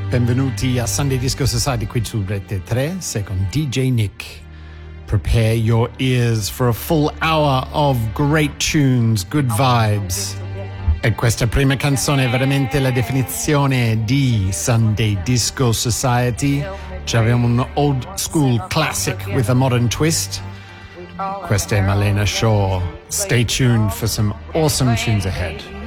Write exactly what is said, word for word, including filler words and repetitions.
Benvenuti a Sunday Disco Society qui su Rete tre, sei con D J Nick. Prepare your ears for a full hour of great tunes, good vibes. E questa prima canzone è veramente la definizione di Sunday Disco Society. Ci abbiamo un old school classic with a modern twist. Questa è Malena Shaw. Stay tuned for some awesome tunes ahead.